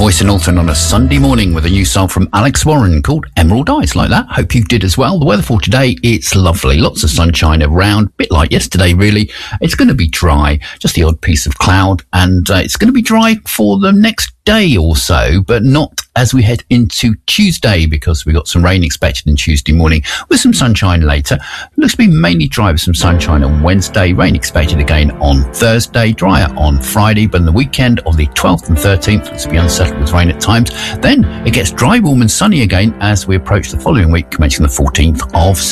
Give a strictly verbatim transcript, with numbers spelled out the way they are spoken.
Voice in Alton on a Sunday morning with a new song from Alex Warren called Emerald Eyes. Like that. Hope you did as well. The weather for today, it's lovely. Lots of sunshine around. Bit like yesterday, really. It's going to be dry. Just the odd piece of cloud. And uh, it's going to be dry for the next day or so, but not as we head into Tuesday, because we got some rain expected on Tuesday morning with some sunshine later. It looks to be mainly dry with some sunshine on Wednesday. Rain expected again on Thursday. Drier on Friday, but on the weekend of the twelfth and thirteenth, it's to be unsettled with rain at times. Then it gets dry, warm and sunny again as we approach the following week, commencing the fourteenth of September.